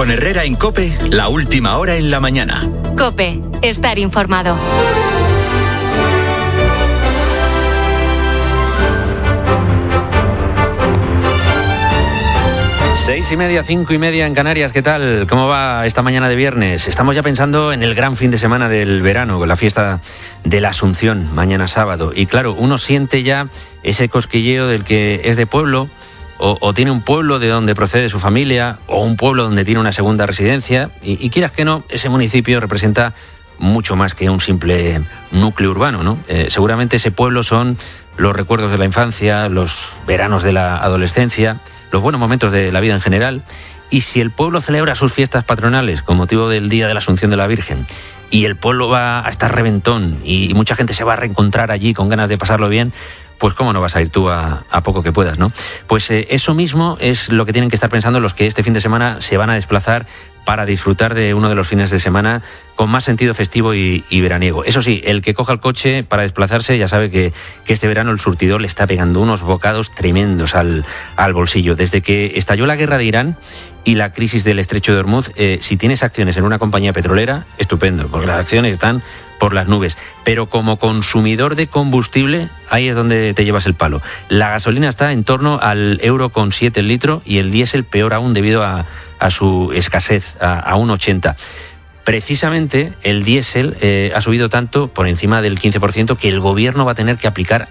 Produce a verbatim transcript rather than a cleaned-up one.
Con Herrera en COPE, la última hora en la mañana. COPE, estar informado. Seis y media, cinco y media en Canarias. ¿Qué tal? ¿Cómo va esta mañana de viernes? Estamos ya pensando en el gran fin de semana del verano, con la fiesta de la Asunción, mañana sábado. Y claro, uno siente ya ese cosquilleo del que es de pueblo, o, o tiene un pueblo de donde procede su familia, o un pueblo donde tiene una segunda residencia. Y, y quieras que no, ese municipio representa mucho más que un simple núcleo urbano, ¿no? Eh, seguramente ese pueblo son los recuerdos de la infancia, los veranos de la adolescencia, los buenos momentos de la vida en general. Y si el pueblo celebra sus fiestas patronales con motivo del Día de la Asunción de la Virgen, y el pueblo va a estar reventón y mucha gente se va a reencontrar allí con ganas de pasarlo bien, pues cómo no vas a ir tú a, a poco que puedas, ¿no? Pues eh, eso mismo es lo que tienen que estar pensando los que este fin de semana se van a desplazar para disfrutar de uno de los fines de semana con más sentido festivo y, y veraniego. Eso sí, el que coja el coche para desplazarse ya sabe que, que este verano el surtidor le está pegando unos bocados tremendos al, al bolsillo. Desde que estalló la guerra de Irán y la crisis del estrecho de Hormuz, eh, si tienes acciones en una compañía petrolera, estupendo, porque las acciones están por las nubes. Pero como consumidor de combustible, ahí es donde te llevas el palo. La gasolina está en torno al euro con siete el litro y el diésel peor aún debido a, a su escasez, a, a uno ochenta. Precisamente el diésel eh, ha subido tanto, por encima del quince por ciento, que el gobierno va a tener que aplicar